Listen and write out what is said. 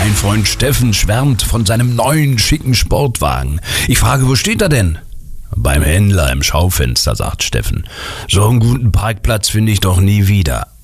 Mein Freund Steffen schwärmt von seinem neuen, schicken Sportwagen. Ich frage, wo steht er denn? Beim Händler im Schaufenster, sagt Steffen. So einen guten Parkplatz finde ich doch nie wieder.